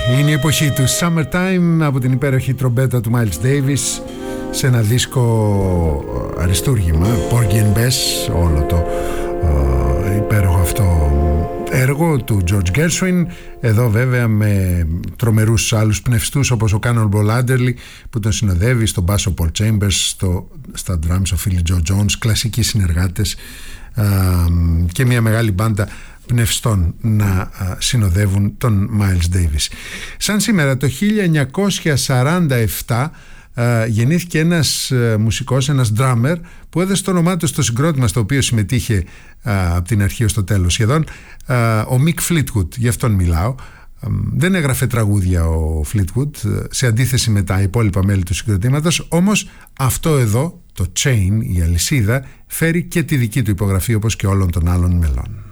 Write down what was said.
είναι η εποχή του Summertime από την υπέροχη τρομπέτα του Miles Davis σε ένα δίσκο αριστούργημα, Porgy and Bess, όλο το υπέροχο αυτό έργο του George Gershwin, εδώ βέβαια με τρομερούς άλλους πνευστούς όπως ο Cannonball Adderley που τον συνοδεύει, στο μπάσο Paul Chambers, στα drums ο Philly Joe Jones, κλασικοί συνεργάτες και μια μεγάλη μπάντα πνευστών να συνοδεύουν τον Miles Davis. Σαν σήμερα το 1947 γεννήθηκε ένας μουσικός, ένας drummer που έδωσε το όνομά του στο συγκρότημα στο οποίο συμμετείχε από την αρχή ως το τέλος σχεδόν, ο Mick Fleetwood, γι' αυτόν μιλάω. Δεν έγραφε τραγούδια ο Fleetwood σε αντίθεση με τα υπόλοιπα μέλη του συγκροτήματος, όμως αυτό εδώ, το chain, η αλυσίδα, φέρει και τη δική του υπογραφή όπως και όλων των άλλων μελών.